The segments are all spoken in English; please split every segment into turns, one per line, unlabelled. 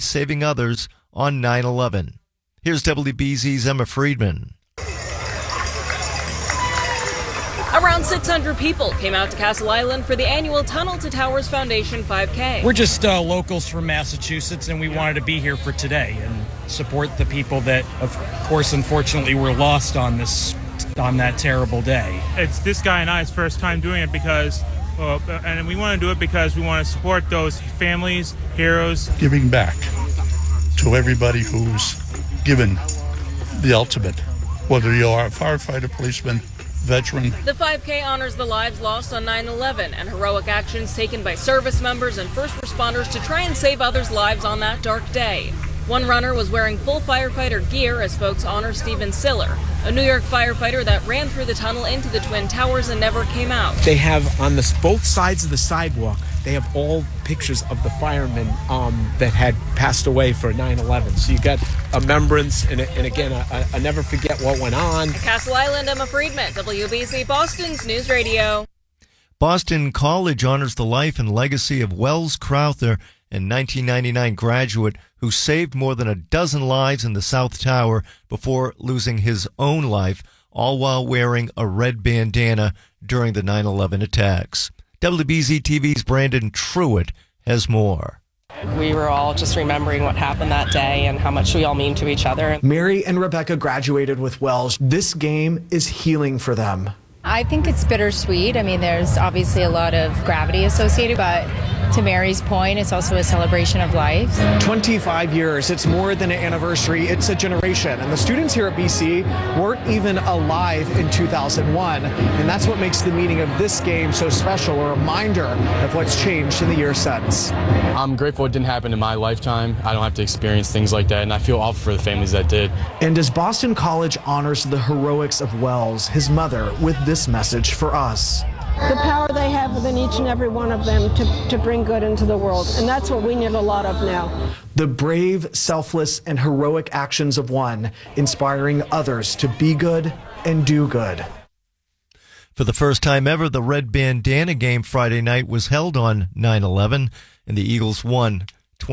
saving others on 9/11. Here's WBZ's Emma Friedman.
Around 600 people came out to Castle Island for the annual Tunnel to Towers Foundation 5K.
We're just locals from Massachusetts, and we wanted to be here for today and support the people that, of course, unfortunately were lost on that terrible day.
It's this guy and I's first time doing it because, and we want to do it because we want to support those families, heroes.
Giving back to everybody who's given the ultimate, whether you are a firefighter, policeman, veteran.
The 5K honors the lives lost on 9/11 and heroic actions taken by service members and first responders to try and save others' lives on that dark day. One runner was wearing full firefighter gear as folks honor Stephen Siller, a New York firefighter that ran through the tunnel into the Twin Towers and never came out.
They have on both sides of the sidewalk, they have all pictures of the firemen that had passed away for 9/11. So you got a remembrance, and again, I never forget what went on.
At Castle Island, Emma Friedman, WBZ Boston's News Radio.
Boston College honors the life and legacy of Wells Crowther, a 1999 graduate who saved more than a dozen lives in the South Tower before losing his own life, all while wearing a red bandana during the 9/11 attacks. WBZ TV's Brandon Truitt has more.
We were all just remembering what happened that day and how much we all mean to each other.
Mary and Rebecca graduated with Wells. This game is healing for them.
I think it's bittersweet. I mean, there's obviously a lot of gravity associated, but to Mary's point, it's also a celebration of life.
25 years, it's more than an anniversary, it's a generation. And the students here at BC weren't even alive in 2001. And that's what makes the meaning of this game so special, a reminder of what's changed in the years since.
I'm grateful it didn't happen in my lifetime. I don't have to experience things like that, and I feel awful for the families that did.
And as Boston College honors the heroics of Wells, his mother, with this message for us.
The power they have within each and every one of them to bring good into the world. And that's what we need a lot of now.
The brave, selfless, and heroic actions of one, inspiring others to be good and do good.
For the first time ever, the Red Bandana game Friday night was held on 9/11, and the Eagles won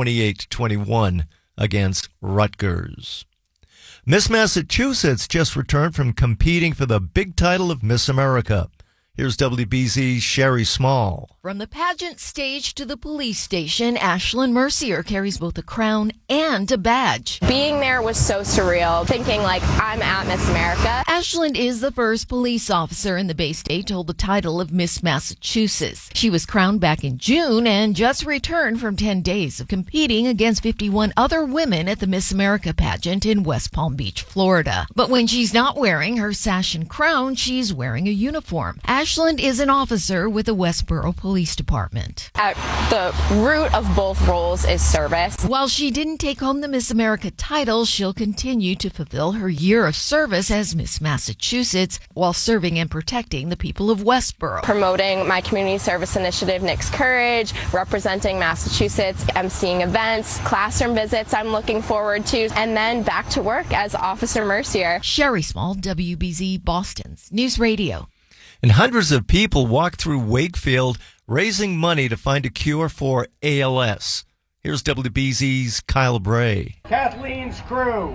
28-21 against Rutgers. Miss Massachusetts just returned from competing for the big title of Miss America. Here's WBZ's Sherry Small.
From the pageant stage to the police station, Ashlyn Mercier carries both a crown and a badge.
Being there was so surreal, thinking like I'm at Miss America.
Ashlyn is the first police officer in the Bay State to hold the title of Miss Massachusetts. She was crowned back in June and just returned from 10 days of competing against 51 other women at the Miss America pageant in West Palm Beach, Florida. But when she's not wearing her sash and crown, she's wearing a uniform. Ashlyn is an officer with the Westboro Police Department.
At the root of both roles is service.
While she didn't take home the Miss America title, she'll continue to fulfill her year of service as Miss Massachusetts while serving and protecting the people of Westboro.
Promoting my community service initiative, Nick's Courage, representing Massachusetts, emceeing events, classroom visits I'm looking forward to, and then back to work as Officer Mercier.
Sherry Small, WBZ Boston's News Radio.
And hundreds of people walked through Wakefield raising money to find a cure for ALS. Here's WBZ's Kyle Bray.
Kathleen's crew.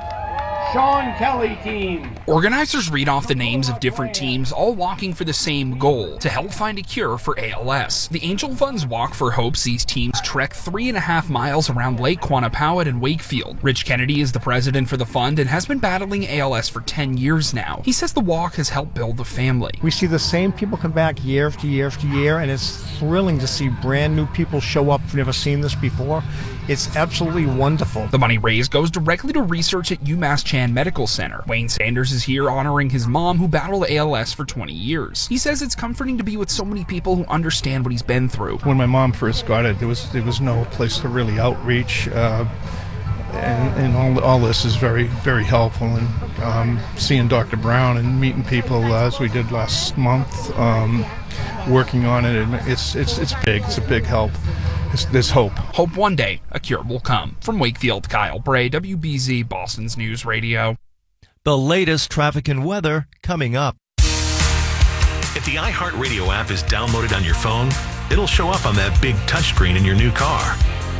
Sean Kelly team.
Organizers read off the names of different teams, all walking for the same goal, to help find a cure for ALS. The Angel Funds Walk for Hope sees teams trek 3.5 miles around Lake Quannapowitt and Wakefield. Rich Kennedy is the president for the fund and has been battling ALS for 10 years now. He says the walk has helped build a family.
We see the same people come back year after year after year, and it's thrilling to see brand new people show up who've never seen this before. It's absolutely wonderful.
The money raised goes directly to research at UMass Chan Medical Center. Wayne Sanders is here honoring his mom who battled ALS for 20 years. He says it's comforting to be with so many people who understand what he's been through.
When my mom first got it, there was no place to really outreach, and all this is very, very helpful. And seeing Dr. Brown and meeting people as we did last month, working on it, it's big. It's a big help. There's hope.
Hope one day a cure will come. From Wakefield, Kyle Bray, WBZ Boston's News Radio.
The latest traffic and weather coming up.
If the iHeartRadio app is downloaded on your phone, it'll show up on that big touchscreen in your new car.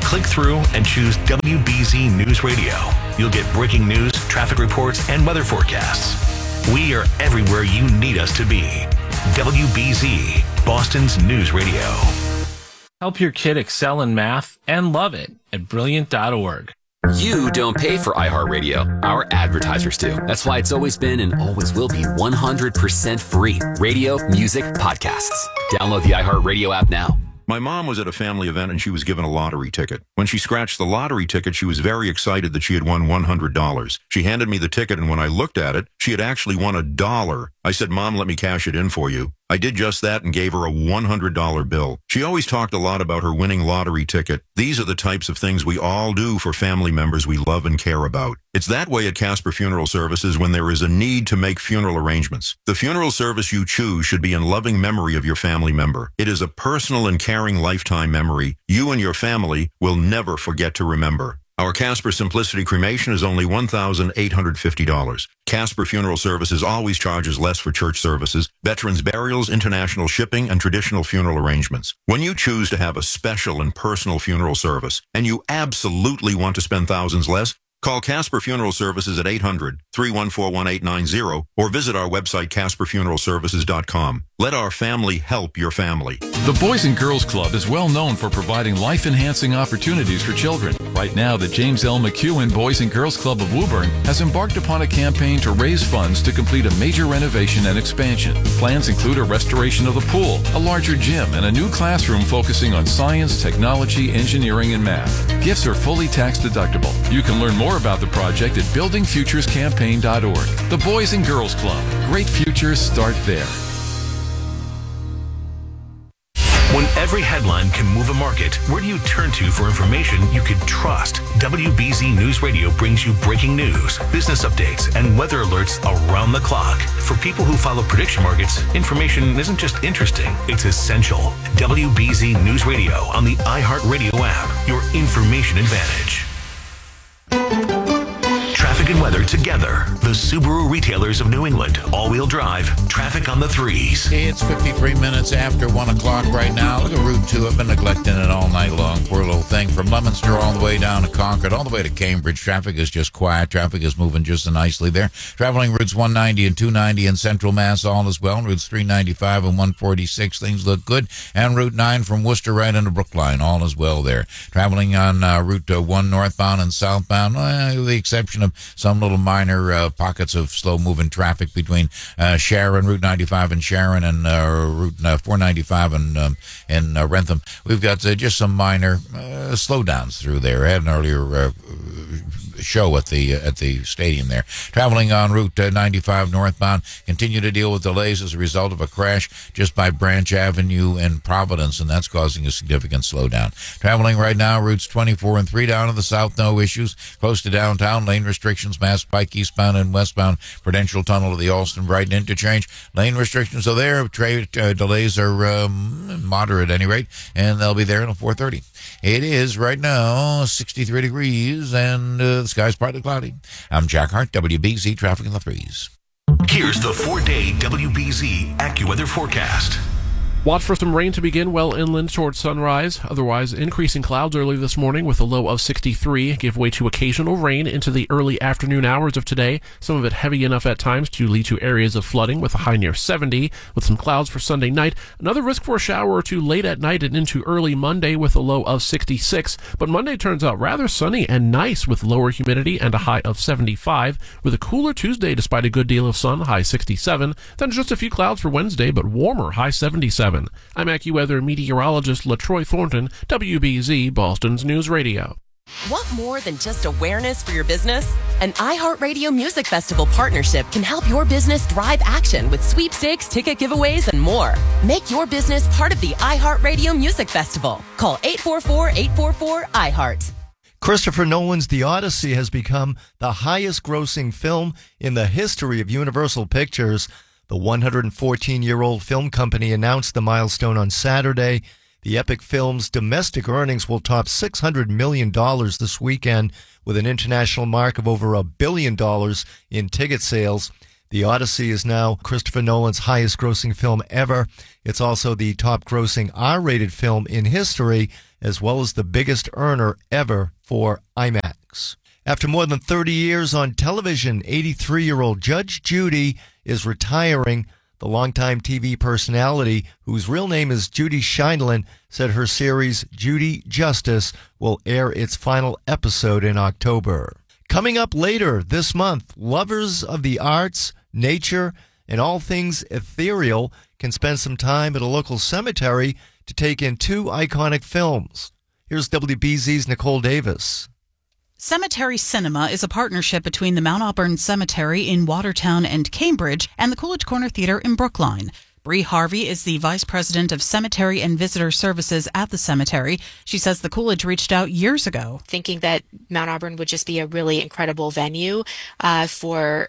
Click through and choose WBZ News Radio. You'll get breaking news, traffic reports, and weather forecasts. We are everywhere you need us to be. WBZ, Boston's News Radio.
Help your kid excel in math and love it at Brilliant.org.
You don't pay for iHeartRadio. Our advertisers do. That's why it's always been and always will be 100% free. Radio, music, podcasts. Download the iHeartRadio app now.
My mom was at a family event and she was given a lottery ticket. When she scratched the lottery ticket, she was very excited that she had won $100. She handed me the ticket, and when I looked at it, she had actually won $1. I said, "Mom, let me cash it in for you." I did just that and gave her a $100 bill. She always talked a lot about her winning lottery ticket. These are the types of things we all do for family members we love and care about. It's that way at Casper Funeral Services when there is a need to make funeral arrangements. The funeral service you choose should be in loving memory of your family member. It is a personal and caring lifetime memory you and your family will never forget to remember. Our Casper Simplicity Cremation is only $1,850. Casper Funeral Services always charges less for church services, veterans burials, international shipping, and traditional funeral arrangements. When you choose to have a special and personal funeral service, and you absolutely want to spend thousands less, call Casper Funeral Services at 800-314-1890 or visit our website, CasperFuneralServices.com. Let our family help your family.
The Boys and Girls Club is well known for providing life-enhancing opportunities for children. Right now, the James L. McEwen Boys and Girls Club of Woburn has embarked upon a campaign to raise funds to complete a major renovation and expansion. Plans include a restoration of the pool, a larger gym, and a new classroom focusing on science, technology, engineering, and math. Gifts are fully tax-deductible. You can learn more about the project at buildingfuturescampaign.org. The Boys and Girls Club. Great futures start there.
When every headline can move a market, where do you turn to for information you can trust? WBZ News Radio brings you breaking news, business updates, and weather alerts around the clock. For people who follow prediction markets, information isn't just interesting, it's essential. WBZ News Radio on the iHeartRadio app, your information advantage. Traffic and weather together. The Subaru retailers of New England. All-wheel drive. Traffic on the threes.
It's 53 minutes after 1 o'clock right now. Look at Route 2. I've been neglecting it all night long. Poor little thing. From Leominster all the way down to Concord, all the way to Cambridge. Traffic is just quiet. Traffic is moving just nicely there. Traveling routes 190 and 290 in Central Mass, all is well. Routes 395 and 146, things look good. And Route 9 from Worcester right into Brookline, all is well there. Traveling on Route 1 northbound and southbound, with the exception of some little minor pockets of slow-moving traffic between Sharon, Route 95 and Sharon, and Route 495 and Rentham. We've got just some minor slowdowns through there. I had an earlier show at the stadium there. Traveling on Route 95 northbound, continue to deal with delays as a result of a crash just by Branch Avenue in Providence, and that's causing a significant slowdown. Traveling right now, routes 24 and 3 down to the south, no issues. Close to downtown, lane restrictions, Mass Pike eastbound and westbound, Prudential Tunnel to the Alston-Brighton interchange. Lane restrictions are there. Delays are moderate at any rate, and they'll be there until 4:30. It is right now 63 degrees, and the sky's partly cloudy. I'm Jack Hart, WBZ Traffic in the Threes.
Here's the 4-day WBZ AccuWeather forecast.
Watch for some rain to begin well inland towards sunrise. Otherwise, increasing clouds early this morning with a low of 63. Give way to occasional rain into the early afternoon hours of today. Some of it heavy enough at times to lead to areas of flooding with a high near 70. With some clouds for Sunday night. Another risk for a shower or two late at night and into early Monday with a low of 66. But Monday turns out rather sunny and nice with lower humidity and a high of 75. With a cooler Tuesday despite a good deal of sun, high 67. Then just a few clouds for Wednesday, but warmer, high 77. I'm AccuWeather meteorologist LaTroy Thornton, WBZ Boston's News Radio.
Want more than just awareness for your business? An iHeartRadio Music Festival partnership can help your business drive action with sweepstakes, ticket giveaways, and more. Make your business part of the iHeartRadio Music Festival. Call 844-844-iHeart.
Christopher Nolan's The Odyssey has become the highest-grossing film in the history of Universal Pictures. The 114-year-old film company announced the milestone on Saturday. The epic film's domestic earnings will top $600 million this weekend, with an international mark of over $1 billion in ticket sales. The Odyssey is now Christopher Nolan's highest-grossing film ever. It's also the top-grossing R-rated film in history, as well as the biggest earner ever for IMAX. After more than 30 years on television, 83-year-old Judge Judy is retiring. The longtime TV personality, whose real name is Judy Scheindlin, said her series Judy Justice will air its final episode in October. Coming up later this month, lovers of the arts, nature, and all things ethereal can spend some time at a local cemetery to take in two iconic films. Here's WBZ's Nicole Davis.
Cemetery Cinema is a partnership between the Mount Auburn Cemetery in Watertown and Cambridge and the Coolidge Corner Theater in Brookline. Bree Harvey is the Vice President of Cemetery and Visitor Services at the cemetery. She says the Coolidge reached out years ago,
thinking that Mount Auburn would just be a really incredible venue for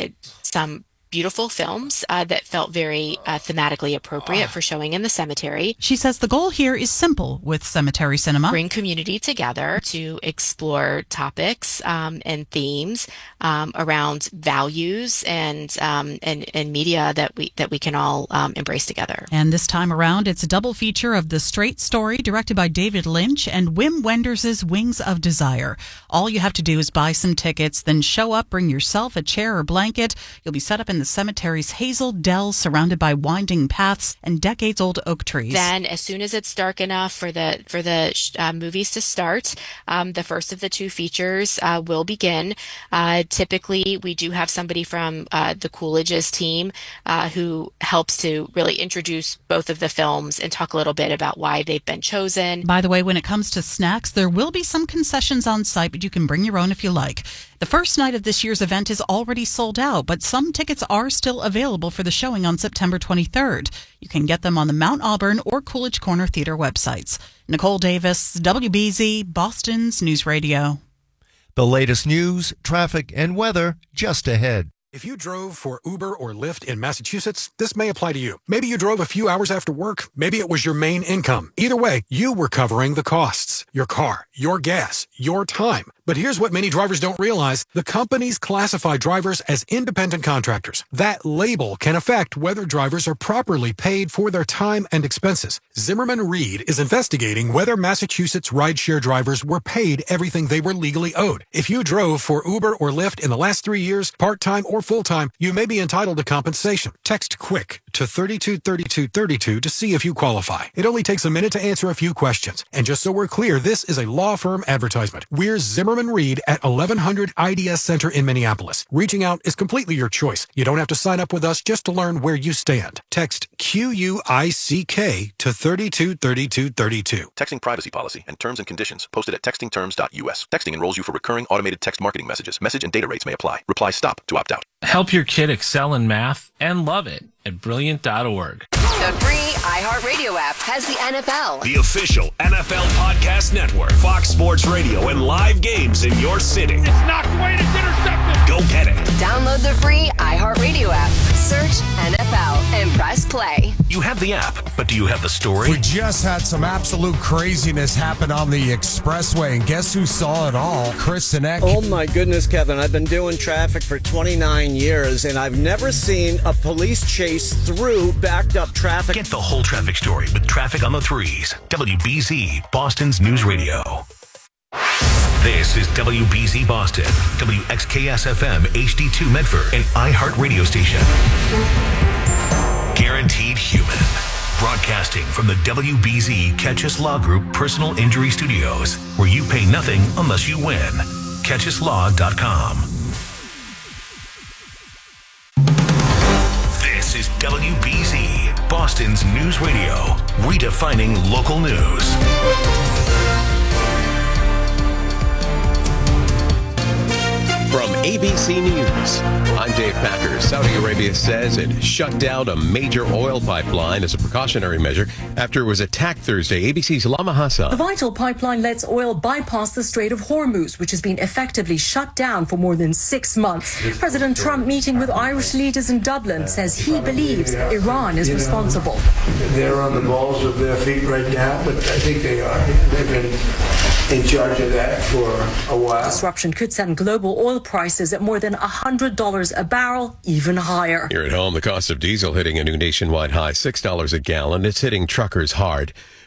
some beautiful films that felt very thematically appropriate for showing in the cemetery.
She says the goal here is simple with Cemetery Cinema.
Bring community together to explore topics and themes around values and media that we can all embrace together.
And this time around, it's a double feature of The Straight Story, directed by David Lynch, and Wim Wenders' Wings of Desire. All you have to do is buy some tickets, then show up, bring yourself a chair or blanket. You'll be set up in the cemetery's hazel dell, surrounded by winding paths and decades-old oak trees.
Then, as soon as it's dark enough for the movies to start, the first of the two features will begin. Typically, we do have somebody from the Coolidge's team who helps to really introduce both of the films and talk a little bit about why they've been chosen.
By the way, when it comes to snacks, there will be some concessions on site, but you can bring your own if you like. The first night of this year's event is already sold out, but some tickets are still available for the showing on September 23rd. You can get them on the Mount Auburn or Coolidge Corner Theater websites. Nicole Davis, WBZ, Boston's News Radio.
The latest news, traffic, and weather just ahead.
If you drove for Uber or Lyft in Massachusetts, this may apply to you. Maybe you drove a few hours after work. Maybe it was your main income. Either way, you were covering the costs. Your car, your gas, your time. But here's what many drivers don't realize. The companies classify drivers as independent contractors. That label can affect whether drivers are properly paid for their time and expenses. Zimmerman Reed is investigating whether Massachusetts rideshare drivers were paid everything they were legally owed. If you drove for Uber or Lyft in the last 3 years, part-time or full-time, you may be entitled to compensation. Text QUICK to 323232 to see if you qualify. It only takes a minute to answer a few questions. And just so we're clear, this is a law firm advertisement. We're Zimmerman Reed at 1100 IDS Center in Minneapolis. Reaching out is completely your choice. You don't have to sign up with us just to learn where you stand. Text QUICK to 323232.
Texting privacy policy and terms and conditions posted at textingterms.us. Texting enrolls you for recurring automated text marketing messages. Message and data rates may apply. Reply STOP to opt out.
Help your kid excel in math and love it at Brilliant.org.
The free iHeartRadio app has the NFL.
The official NFL podcast network. Fox Sports Radio and live games in your city.
It's knocked away and it's intercepted.
Go get it.
Download the free iHeartRadio app. Search NFL and press play.
You have the app, but do you have the story?
We just had some absolute craziness happen on the expressway, and guess who saw it all? Chris Sinek.
Oh my goodness, Kevin. I've been doing traffic for 29 years, and I've never seen a police chase through backed up traffic.
Get the whole traffic story with Traffic on the Threes. WBZ, Boston's News Radio. This is WBZ Boston, WXKS-FM HD2 Medford, and iHeart Radio Station. Guaranteed Human. Broadcasting from the WBZ Catchus Law Group Personal Injury Studios, where you pay nothing unless you win. CatchusLaw.com. This is WBZ, Boston's News Radio, redefining local news.
From ABC News, I'm Dave Packer. Saudi Arabia says it shut down a major oil pipeline as a precautionary measure after it was attacked Thursday. ABC's Lama Hassan.
The vital pipeline lets oil bypass the Strait of Hormuz, which has been effectively shut down for more than 6 months. President Trump, meeting with Irish leaders in Dublin, says he believes Iran is responsible.
They're on the balls of their feet right now, but I think they are. They've been in charge of that for a while.
Disruption could send global oil prices at more than $100 a barrel, even higher.
Here at home, the cost of diesel hitting a new nationwide high, $6 a gallon. It's hitting truckers hard.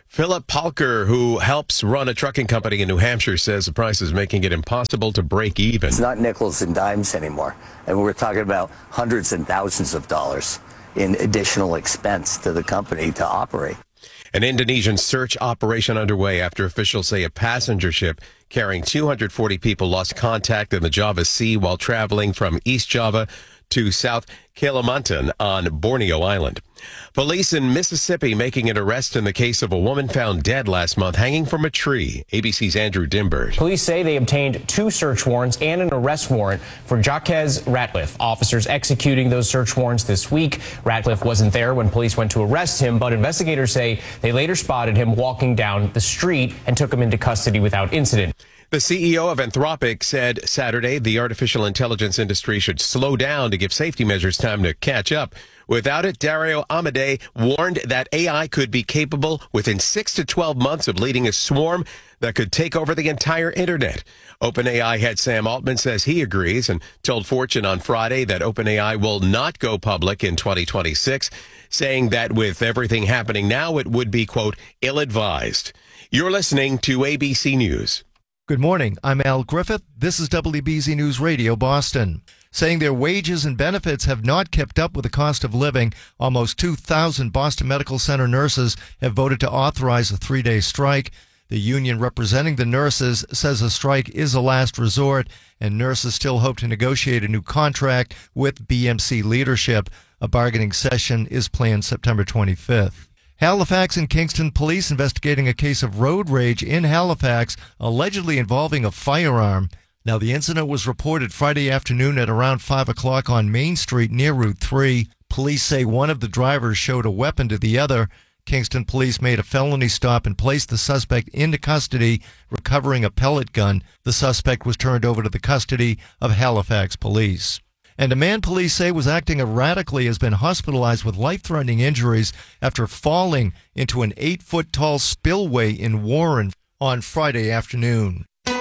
Philip Palker, who helps run a trucking company in New Hampshire, says the price is making it impossible to break even.
It's not nickels and dimes anymore. And we're talking about hundreds and thousands of dollars in additional expense to the company to operate.
An Indonesian search operation underway after officials say a passenger ship carrying 240 people lost contact in the Java Sea while traveling from East Java to South Kalimantan on Borneo Island. Police in Mississippi making an arrest in the case of a woman found dead last month hanging from a tree. ABC's Andrew Dimbert.
Police say they obtained 2 search warrants and an arrest warrant for Jaquez Ratliff. Officers executing those search warrants this week. Ratliff wasn't there when police went to arrest him, but investigators say they later spotted him walking down the street and took him into custody without incident.
The CEO of Anthropic said Saturday the artificial intelligence industry should slow down to give safety measures time to catch up. Without it, Dario Amodei warned that AI could be capable within 6 to 12 months of leading a swarm that could take over the entire internet. OpenAI head Sam Altman says he agrees and told Fortune on Friday that OpenAI will not go public in 2026, saying that with everything happening now, it would be, quote, ill-advised. You're listening to ABC News.
Good morning. I'm Al Griffith. This is WBZ News Radio, Boston. Saying their wages and benefits have not kept up with the cost of living, almost 2,000 Boston Medical Center nurses have voted to authorize a 3-day strike. The union representing the nurses says a strike is a last resort, and nurses still hope to negotiate a new contract with BMC leadership. A bargaining session is planned September 25th. Halifax and Kingston police investigating a case of road rage in Halifax, allegedly involving a firearm. Now, the incident was reported Friday afternoon at around 5 o'clock on Main Street near Route 3. Police say one of the drivers showed a weapon to the other. Kingston police made a felony stop and placed the suspect into custody, recovering a pellet gun. The suspect was turned over to the custody of Halifax police. And a man police say was acting erratically has been hospitalized with life-threatening injuries after falling into an 8-foot-tall spillway in Warren on Friday afternoon.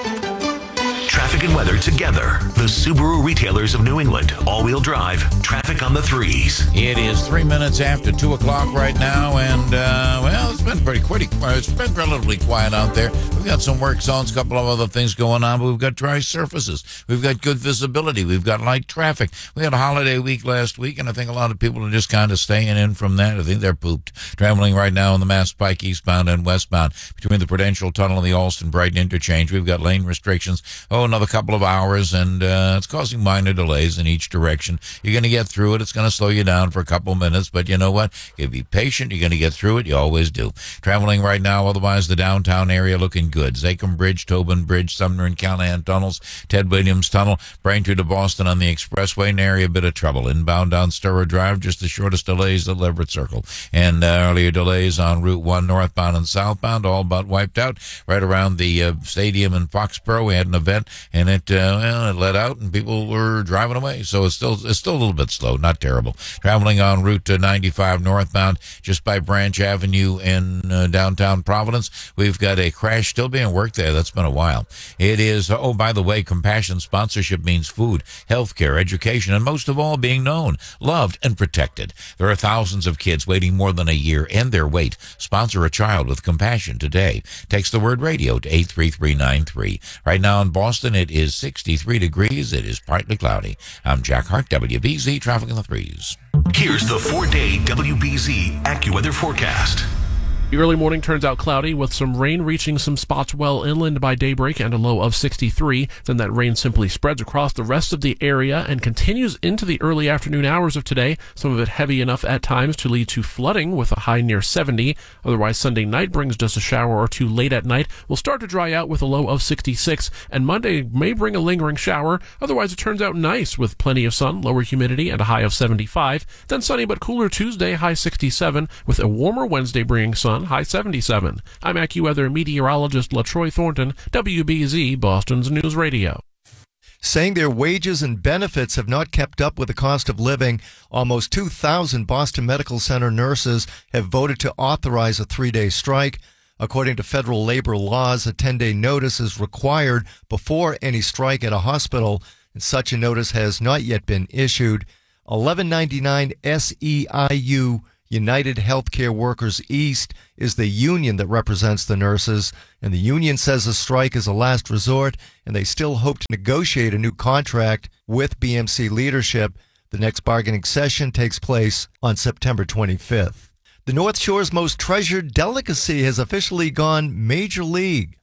Traffic and weather together. The Subaru retailers of New England. All-wheel drive. Traffic on the 3s.
It is 3 minutes after 2 o'clock right now, and, well, it's been it's been relatively quiet out there. We've got some work zones, a couple of other things going on, but we've got dry surfaces. We've got good visibility. We've got light traffic. We had a holiday week last week, and I think a lot of people are just kind of staying in from that. I think they're pooped. Traveling right now on the Mass Pike eastbound and westbound between the Prudential Tunnel and the Alston-Brighton interchange. We've got lane restrictions. Another couple of hours, and it's causing minor delays in each direction. You're going to get through it. It's going to slow you down for a couple of minutes, but you know what? You be patient. You're going to get through it. You always do. Traveling right now, otherwise the downtown area looking good. Zachem Bridge, Tobin Bridge, Sumner and Callahan tunnels, Ted Williams Tunnel, Braintree to Boston on the expressway, an area, a bit of trouble. Inbound down Sturrow Drive, just the shortest delays at Leverett Circle. And earlier delays on Route 1 northbound and southbound, all but wiped out. Right around the stadium in Foxborough, we had an event, and it let out, and people were driving away. So it's still a little bit slow, not terrible. Traveling on Route 95 northbound, just by Branch Avenue in downtown Providence, we've got a crash still being worked there. That's been a while. It is, by the way, Compassion sponsorship means food, healthcare, education, and most of all, being known, loved, and protected. There are thousands of kids waiting more than a year and their wait. Sponsor a child with Compassion today. Text the word radio to 83393. Right now in Boston, it is 63 degrees. It is partly cloudy. I'm Jack Hart, WBZ Traffic in the 3s.
Here's the 4-day WBZ AccuWeather forecast.
The early morning turns out cloudy with some rain reaching some spots well inland by daybreak and a low of 63. Then that rain simply spreads across the rest of the area and continues into the early afternoon hours of today, some of it heavy enough at times to lead to flooding with a high near 70. Otherwise, Sunday night brings just a shower or two late at night. We'll start to dry out with a low of 66, and Monday may bring a lingering shower. Otherwise, it turns out nice with plenty of sun, lower humidity, and a high of 75. Then sunny but cooler Tuesday, high 67, with a warmer Wednesday bringing sun, high 77. I'm AccuWeather meteorologist LaTroy Thornton, WBZ Boston's News Radio.
Saying their wages and benefits have not kept up with the cost of living, almost 2,000 Boston Medical Center nurses have voted to authorize a 3-day strike. According to federal labor laws, a 10-day notice is required before any strike at a hospital, and such a notice has not yet been issued. 1199 SEIU United Healthcare Workers East is the union that represents the nurses, and the union says a strike is a last resort, and they still hope to negotiate a new contract with BMC leadership. The next bargaining session takes place on September 25th. The North Shore's most treasured delicacy has officially gone Major League.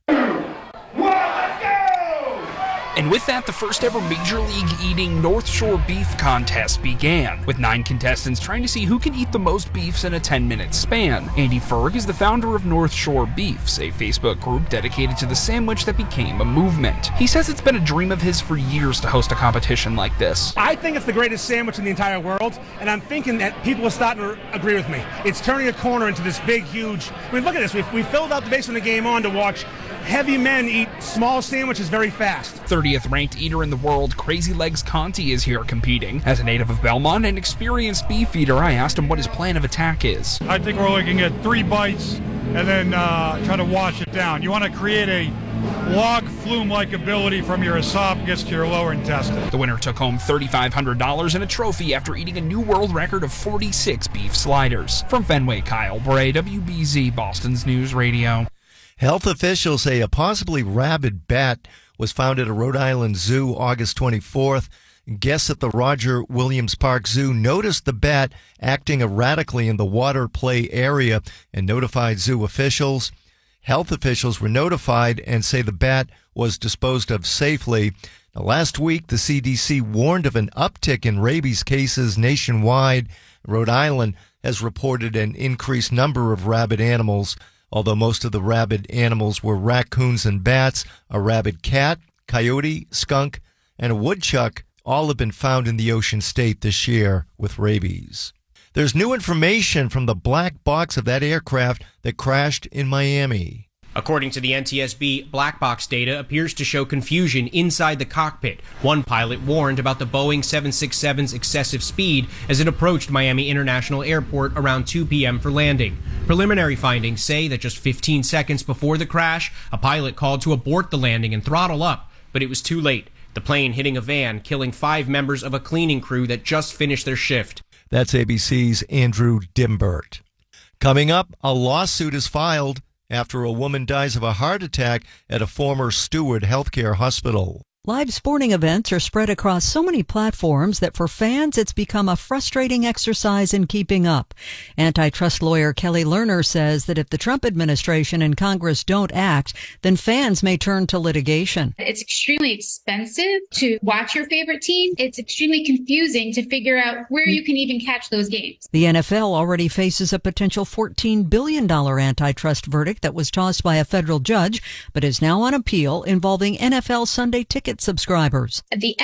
And with that, the first ever Major League Eating North Shore Beef Contest began, with 9 contestants trying to see who can eat the most beefs in a 10-minute span. Andy Ferg is the founder of North Shore Beefs, a Facebook group dedicated to the sandwich that became a movement. He says it's been a dream of his for years to host a competition like this.
I think it's the greatest sandwich in the entire world, and I'm thinking that people are starting to agree with me. It's turning a corner into this big, huge... I mean, look at this. We filled out the basement of the game on to watch heavy men eat small sandwiches very fast.
30th ranked eater in the world, Crazy Legs Conti is here competing. As a native of Belmont and experienced beef eater, I asked him what his plan of attack is.
I think we're looking at 3 bites and then try to wash it down. You want to create a log flume-like ability from your esophagus to your lower intestine.
The winner took home $3,500 and a trophy after eating a new world record of 46 beef sliders. From Fenway, Kyle Bray, WBZ, Boston's News Radio.
Health officials say a possibly rabid bat was found at a Rhode Island zoo August 24th. Guests at the Roger Williams Park Zoo noticed the bat acting erratically in the water play area and notified zoo officials. Health officials were notified and say the bat was disposed of safely. Now, last week, the CDC warned of an uptick in rabies cases nationwide. Rhode Island has reported an increased number of rabid animals. Although most of the rabid animals were raccoons and bats, a rabid cat, coyote, skunk, and a woodchuck all have been found in the Ocean State this year with rabies. There's new information from the black box of that aircraft that crashed in Miami.
According to the NTSB, black box data appears to show confusion inside the cockpit. One pilot warned about the Boeing 767's excessive speed as it approached Miami International Airport around 2 p.m. for landing. Preliminary findings say that just 15 seconds before the crash, a pilot called to abort the landing and throttle up, but it was too late. The plane hitting a van, killing 5 members of a cleaning crew that just finished their shift.
That's ABC's Andrew Dimbert. Coming up, a lawsuit is filed after a woman dies of a heart attack at a former Steward Healthcare hospital.
Live sporting events are spread across so many platforms that for fans it's become a frustrating exercise in keeping up. Antitrust lawyer Kelly Lerner says that if the Trump administration and Congress don't act, then fans may turn to litigation.
It's extremely expensive to watch your favorite team. It's extremely confusing to figure out where you can even catch those games.
The NFL already faces a potential $14 billion antitrust verdict that was tossed by a federal judge, but is now on appeal involving NFL Sunday ticket subscribers.
The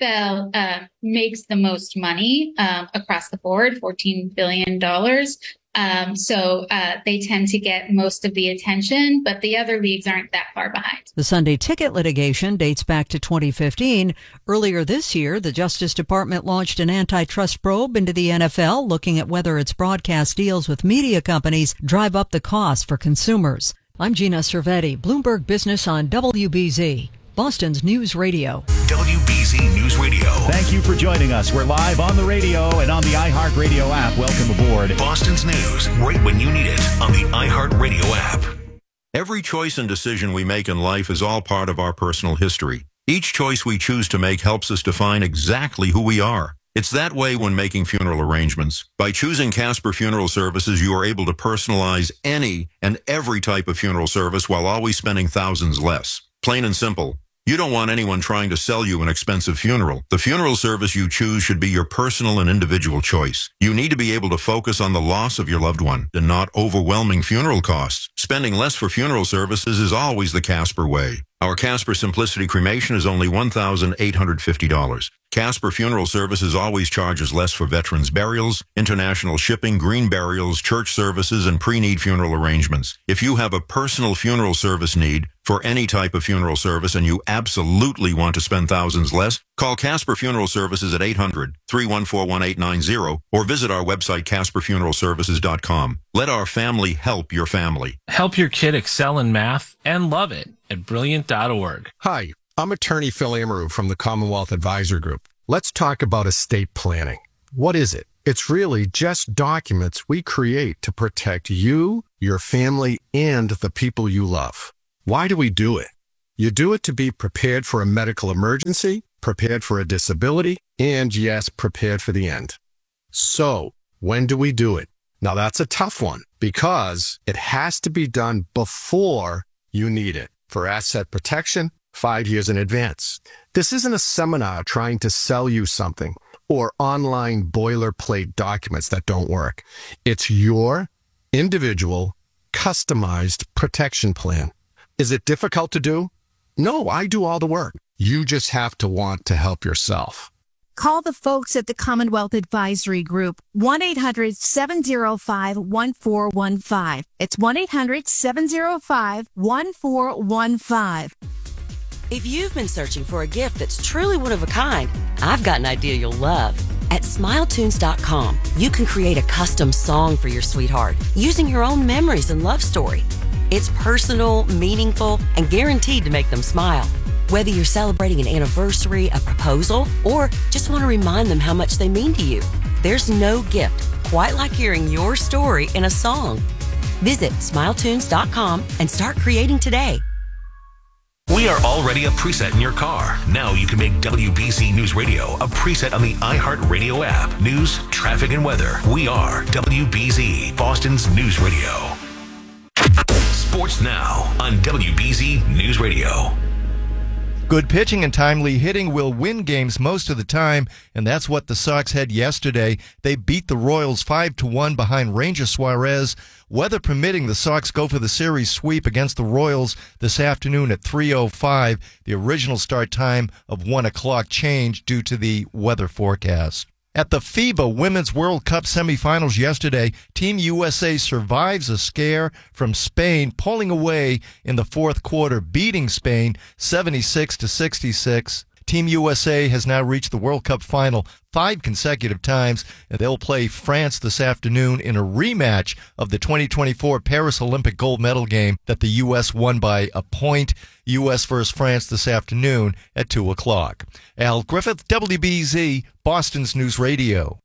NFL makes the most money across the board, $14 billion. So they tend to get most of the attention, but the other leagues aren't that far behind.
The Sunday ticket litigation dates back to 2015. Earlier this year, the Justice Department launched an antitrust probe into the NFL, looking at whether its broadcast deals with media companies drive up the cost for consumers. I'm Gina Cervetti, Bloomberg Business on WBZ. Boston's News Radio.
WBZ News Radio.
Thank you for joining us. We're live on the radio and on the iHeartRadio app. Welcome aboard.
Boston's News, right when you need it on the iHeartRadio app.
Every choice and decision we make in life is all part of our personal history. Each choice we choose to make helps us define exactly who we are. It's that way when making funeral arrangements. By choosing Casper Funeral Services, you are able to personalize any and every type of funeral service while always spending thousands less. Plain and simple. You don't want anyone trying to sell you an expensive funeral. The funeral service you choose should be your personal and individual choice. You need to be able to focus on the loss of your loved one and not overwhelming funeral costs. Spending less for funeral services is always the Casper way. Our Casper Simplicity Cremation is only $1,850. Casper Funeral Services always charges less for veterans' burials, international shipping, green burials, church services, and pre-need funeral arrangements. If you have a personal funeral service need for any type of funeral service and you absolutely want to spend thousands less, call Casper Funeral Services at 800-314-1890 or visit our website, CasperFuneralServices.com. Let our family help your family.
Help your kid excel in math and love it at Brilliant.org.
Hi, I'm attorney Phil Amaru from the Commonwealth Advisor Group. Let's talk about estate planning. What is it?
It's really just documents we create to protect you, your family, and the people you love. Why do we do it? You do it to be prepared for a medical emergency, prepared for a disability, and yes, prepared for the end. So, when do we do it? Now that's a tough one because it has to be done before you need it. For asset protection, 5 years in advance. This isn't a seminar trying to sell you something or online boilerplate documents that don't work. It's your individual, customized protection plan. Is it difficult to do? No, I do all the work. You just have to want to help yourself.
Call the folks at the Commonwealth Advisory Group, 1-800-705-1415. It's 1-800-705-1415.
If you've been searching for a gift that's truly one of a kind, I've got an idea you'll love. At SmileTunes.com, you can create a custom song for your sweetheart using your own memories and love story. It's personal, meaningful, and guaranteed to make them smile. Whether you're celebrating an anniversary, a proposal, or just want to remind them how much they mean to you, there's no gift quite like hearing your story in a song. Visit SmileTunes.com and start creating today.
We are already a preset in your car. Now you can make WBZ News Radio a preset on the iHeartRadio app. News, traffic, and weather. We are WBZ, Boston's News Radio. Sports now on WBZ News Radio.
Good pitching and timely hitting will win games most of the time, and that's what the Sox had yesterday. They beat the Royals 5-1 behind Ranger Suarez. Weather permitting, the Sox go for the series sweep against the Royals this afternoon at 3:05. The original start time of 1 o'clock changed due to the weather forecast. At the FIBA Women's World Cup semifinals yesterday, Team USA survives a scare from Spain, pulling away in the fourth quarter, beating Spain 76-66. Team USA has now reached the World Cup final 5 consecutive times, and they'll play France this afternoon in a rematch of the 2024 Paris Olympic gold medal game that the U.S. won by a point. U.S. versus France this afternoon at 2 o'clock. Al Griffith, WBZ, Boston's News Radio.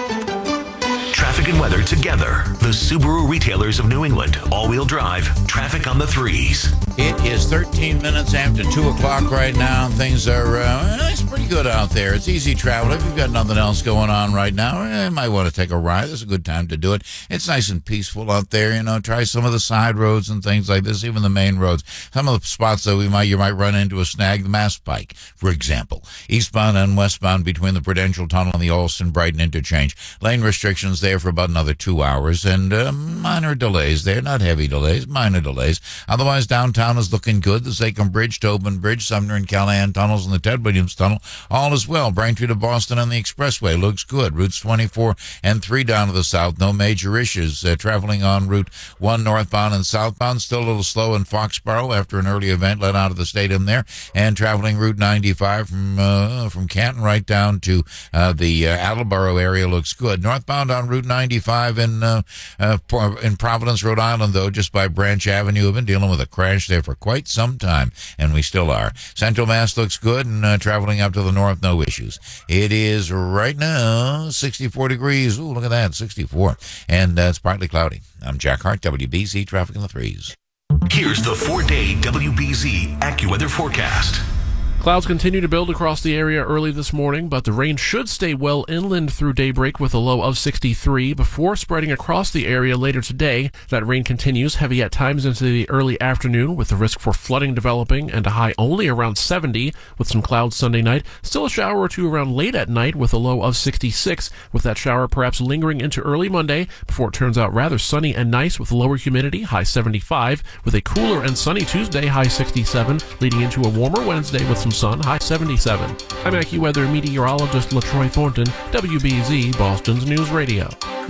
Traffic and weather together. The Subaru retailers of New England. All-wheel drive. Traffic on the 3s.
It is 13 minutes after 2 o'clock right now. Things are it's pretty good out there. It's easy travel. If you've got nothing else going on right now, you might want to take a ride. This is a good time to do it. It's nice and peaceful out there. You know, try some of the side roads and things like this, even the main roads. Some of the spots that you might run into a snag, the Mass Pike, for example. Eastbound and westbound between the Prudential Tunnel and the Alston-Brighton interchange. Lane restrictions there for about another 2 hours, and minor delays there. Not heavy delays, minor delays. Otherwise, downtown is looking good. The Zachem Bridge, Tobin Bridge, Sumner and Callahan tunnels, and the Ted Williams Tunnel, all is well. Braintree to Boston on the Expressway looks good. Routes 24 and 3 down to the south, no major issues. Traveling on Route 1 northbound and southbound, still a little slow in Foxborough after an early event let out of the stadium there. And traveling Route 95 from Canton right down to the Attleboro area looks good. Northbound on Route 95 in Providence, Rhode Island, though, just by Branch Avenue. We've been dealing with a crash there for quite some time, and we still are. Central Mass looks good, and traveling up to the north, no issues. It is right now 64 degrees. Ooh, look at that, 64. And it's partly cloudy. I'm Jack Hart, WBZ Traffic in the 3s.
Here's the 4-day WBZ AccuWeather forecast.
Clouds continue to build across the area early this morning, but the rain should stay well inland through daybreak with a low of 63 before spreading across the area later today. That rain continues heavy at times into the early afternoon with the risk for flooding developing and a high only around 70 with some clouds Sunday night. Still a shower or two around late at night with a low of 66 with that shower perhaps lingering into early Monday before it turns out rather sunny and nice with lower humidity, high 75 with a cooler and sunny Tuesday, high 67 leading into a warmer Wednesday with some sun, high 77. I'm AccuWeather meteorologist LaTroy Thornton, WBZ, Boston's News Radio.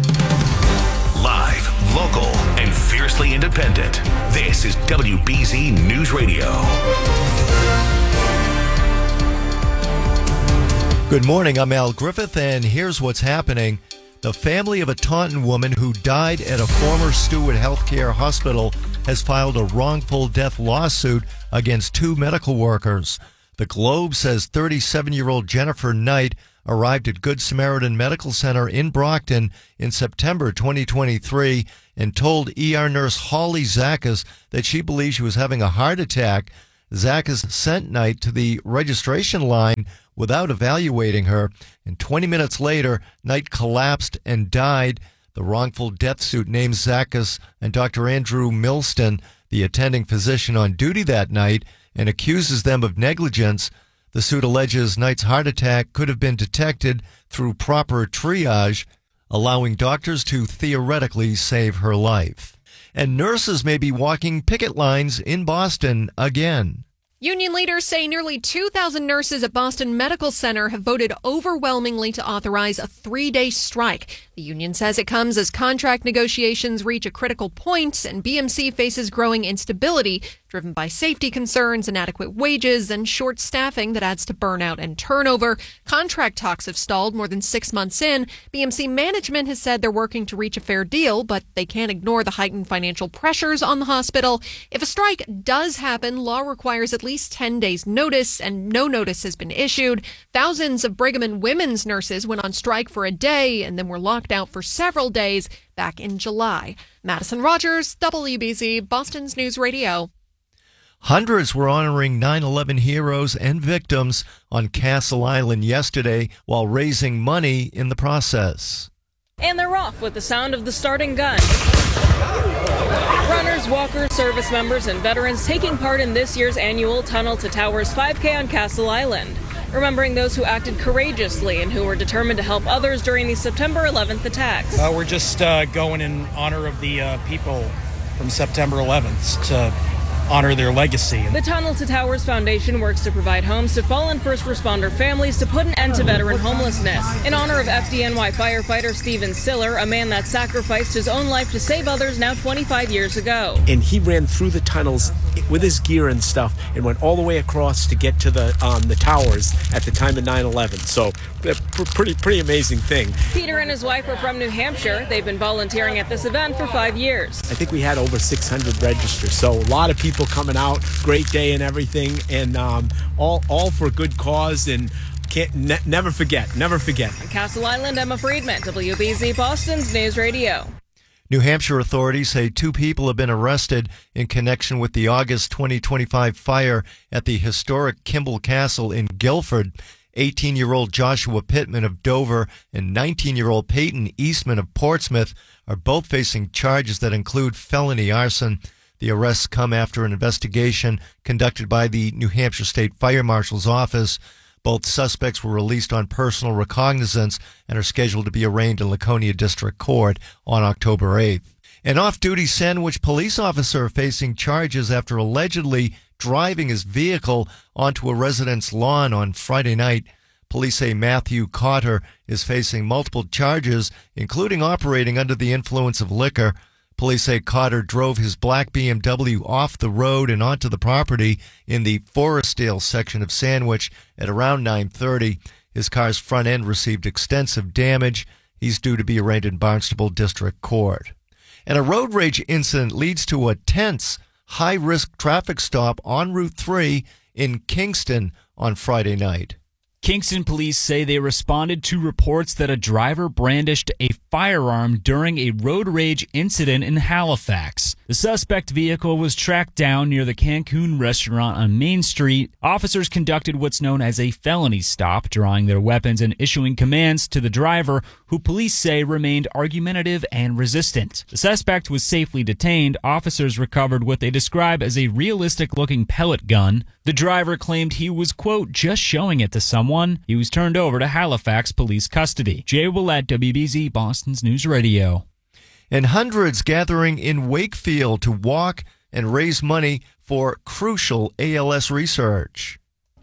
Live, local, and fiercely independent. This is WBZ News Radio.
Good morning, I'm Al Griffith, and here's what's happening. The family of a Taunton woman who died at a former Stewart Healthcare hospital has filed a wrongful death lawsuit against 2 medical workers. The Globe says 37-year-old Jennifer Knight arrived at Good Samaritan Medical Center in Brockton in September 2023 and told ER nurse Holly Zakas that she believes she was having a heart attack. Zakas sent Knight to the registration line without evaluating her, and 20 minutes later, Knight collapsed and died. The wrongful death suit names Zakas and Dr. Andrew Milston, the attending physician on duty that night, and accuses them of negligence. The suit alleges Knight's heart attack could have been detected through proper triage, allowing doctors to theoretically save her life. And nurses may be walking picket lines in Boston again.
Union leaders say nearly 2,000 nurses at Boston Medical Center have voted overwhelmingly to authorize a 3-day strike. The union says it comes as contract negotiations reach a critical point and BMC faces growing instability driven by safety concerns, inadequate wages, and short staffing that adds to burnout and turnover. Contract talks have stalled more than 6 months in. BMC management has said they're working to reach a fair deal, but they can't ignore the heightened financial pressures on the hospital. If a strike does happen, law requires at least 10 days notice, and no notice has been issued. Thousands of Brigham and Women's nurses went on strike for a day and then were locked out for several days back in July. Madison Rogers, WBZ, Boston's News Radio.
Hundreds were honoring 9/11 heroes and victims on Castle Island yesterday while raising money in the process.
And they're off with the sound of the starting gun. Runners, walkers, service members, and veterans taking part in this year's annual Tunnel to Towers 5K on Castle Island, remembering those who acted courageously and who were determined to help others during the September 11th attacks.
We're just going in honor of the people from September 11th to honor their legacy.
The Tunnel to Towers Foundation works to provide homes to fallen first responder families to put an end to veteran homelessness. In honor of FDNY firefighter Steven Siller, a man that sacrificed his own life to save others now 25 years ago.
And he ran through the tunnels with his gear and stuff and went all the way across to get to the towers at the time of 9/11. So pretty amazing thing.
Peter and his wife are from New Hampshire. They've been volunteering at this event for 5 years.
I think we had over 600 registers, so a lot of people coming out, great day and everything, and all for a good cause, and never forget.
On Castle Island, Emma Friedman, WBZ Boston's News Radio.
New Hampshire authorities say 2 people have been arrested in connection with the August 2025 fire at the historic Kimball Castle in Guilford. 18-year-old Joshua Pittman of Dover and 19-year-old Peyton Eastman of Portsmouth are both facing charges that include felony arson. The arrests come after an investigation conducted by the New Hampshire State Fire Marshal's office. Both suspects were released on personal recognizance and are scheduled to be arraigned in Laconia District Court on October 8th. An off-duty Sandwich police officer facing charges after allegedly driving his vehicle onto a resident's lawn on Friday night. Police say Matthew Cotter is facing multiple charges, including operating under the influence of liquor. Police say Cotter drove his black BMW off the road and onto the property in the Forestdale section of Sandwich at around 9:30. His car's front end received extensive damage. He's due to be arraigned in Barnstable District Court. And a road rage incident leads to a tense, high-risk traffic stop on Route 3 in Kingston on Friday night.
Kingston police say they responded to reports that a driver brandished a firearm during a road rage incident in Halifax. The suspect vehicle was tracked down near the Cancun restaurant on Main Street. Officers conducted what's known as a felony stop, drawing their weapons and issuing commands to the driver, who police say remained argumentative and resistant. The suspect was safely detained. Officers recovered what they describe as a realistic-looking pellet gun. The driver claimed he was, quote, just showing it to someone. He was turned over to Halifax police custody. Jay Willett, WBZ, Boston's News Radio.
And hundreds gathering in Wakefield to walk and raise money for crucial ALS research.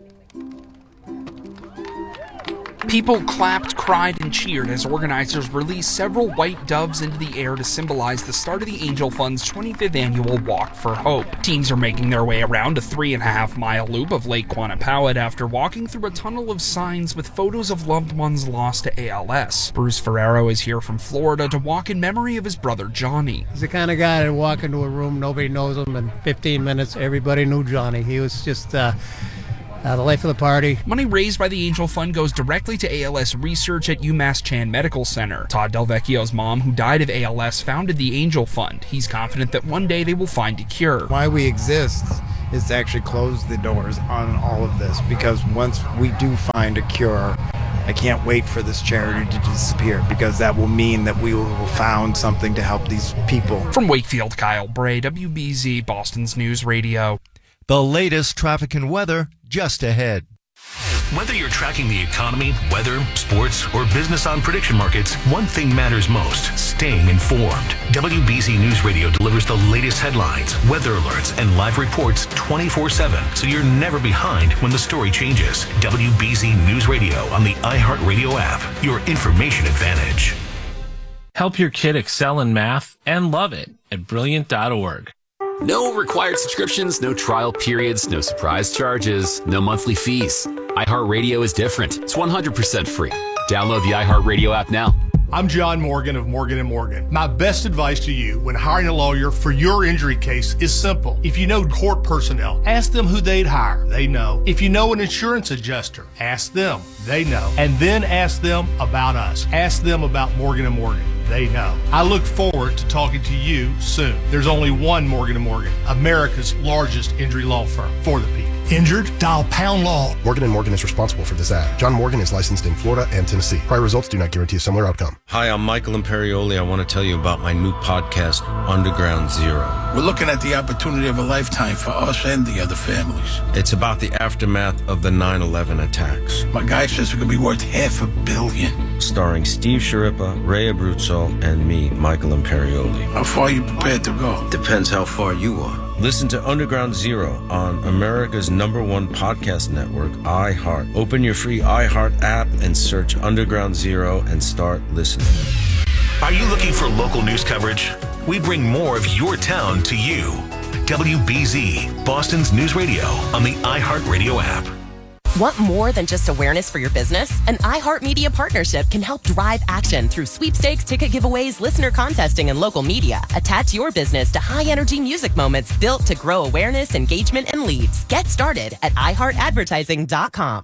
People clapped, cried, and cheered as organizers released several white doves into the air to symbolize the start of the Angel Fund's 25th annual Walk for Hope. Teens are making their way around a 3.5-mile loop of Lake Quannapawet after walking through a tunnel of signs with photos of loved ones lost to ALS. Bruce Ferrero is here from Florida to walk in memory of his brother Johnny.
He's the kind of guy that walk into a room, nobody knows him, in 15 minutes everybody knew Johnny. He was just
The life of the party.
Money raised by the Angel Fund goes directly to ALS research at UMass Chan Medical Center. Todd Delvecchio's mom, who died of ALS, founded the Angel Fund. He's confident that one day they will find a cure.
Why we exist is to actually close the doors on all of this, because once we do find a cure, I can't wait for this charity to disappear, because that will mean that we will have found something to help these people.
From Wakefield, Kyle Bray, WBZ, Boston's News Radio.
The latest traffic and weather just ahead.
Whether you're tracking the economy, weather, sports, or business on prediction markets, one thing matters most: staying informed. WBZ News Radio delivers the latest headlines, weather alerts, and live reports 24/7, so you're never behind when the story changes. WBZ News Radio on the iHeartRadio app, your information advantage.
Help your kid excel in math and love it at Brilliant.org.
No required subscriptions, no trial periods, no surprise charges, no monthly fees. iHeartRadio is different. It's 100% free. Download the iHeartRadio app now.
I'm John Morgan of Morgan & Morgan. My best advice to you when hiring a lawyer for your injury case is simple. If you know court personnel, ask them who they'd hire. They know. If you know an insurance adjuster, ask them. They know. And then ask them about us. Ask them about Morgan & Morgan. They know. I look forward to talking to you soon. There's only one Morgan & Morgan, America's largest injury law firm for the people.
Injured? Dial Pound Law.
Morgan & Morgan is responsible for this ad. John Morgan is licensed in Florida and Tennessee. Prior results do not guarantee a similar outcome.
Hi, I'm Michael Imperioli. I want to tell you about my new podcast, Underground Zero.
We're looking at the opportunity of a lifetime for us and the other families.
It's about the aftermath of the 9/11 attacks.
My guy says it could be worth $500 million.
Starring Steve Sciarippa, Ray Abruzzo, and me, Michael Imperioli.
How far are you prepared to go?
Depends how far you are. Listen to Underground Zero on America's #1 podcast network, iHeart. Open your free iHeart app and search Underground Zero and start listening.
Are you looking for local news coverage? We bring more of your town to you. WBZ, Boston's News Radio on the iHeartRadio app.
Want more than just awareness for your business? An iHeartMedia partnership can help drive action through sweepstakes, ticket giveaways, listener contesting, and local media. Attach your business to high-energy music moments built to grow awareness, engagement, and leads. Get started at iHeartAdvertising.com.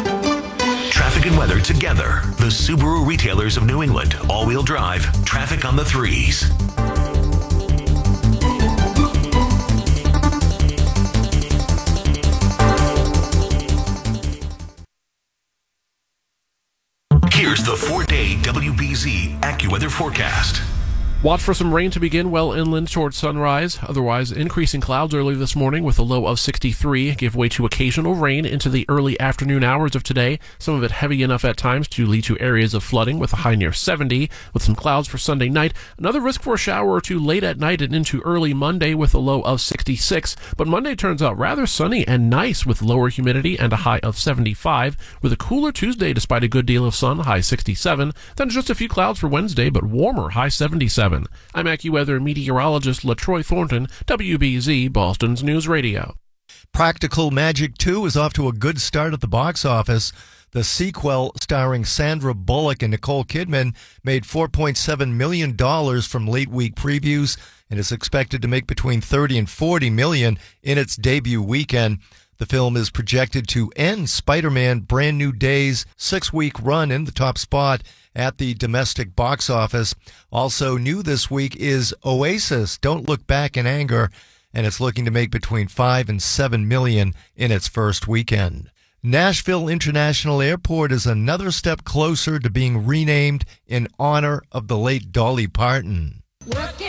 Traffic and weather together. The Subaru retailers of New England. All-wheel drive. Traffic on the 3s. Here's the 4-day WBZ AccuWeather forecast.
Watch for some rain to begin well inland towards sunrise. Otherwise, increasing clouds early this morning with a low of 63. Give way to occasional rain into the early afternoon hours of today. Some of it heavy enough at times to lead to areas of flooding with a high near 70. With some clouds for Sunday night. Another risk for a shower or two late at night and into early Monday with a low of 66. But Monday turns out rather sunny and nice with lower humidity and a high of 75. With a cooler Tuesday despite a good deal of sun, high 67. Then just a few clouds for Wednesday, but warmer, high 77. I'm AccuWeather meteorologist LaTroy Thornton, WBZ, Boston's News Radio.
Practical Magic 2 is off to a good start at the box office. The sequel, starring Sandra Bullock and Nicole Kidman, made $4.7 million from late week previews and is expected to make between $30 and $40 million in its debut weekend. The film is projected to end Spider-Man Brand New Day's 6-week run in the top spot at the domestic box office. Also new this week is Oasis, Don't Look Back in Anger, and it's looking to make between $5 and $7 million in its first weekend. Nashville International Airport is another step closer to being renamed in honor of the late Dolly Parton.
Working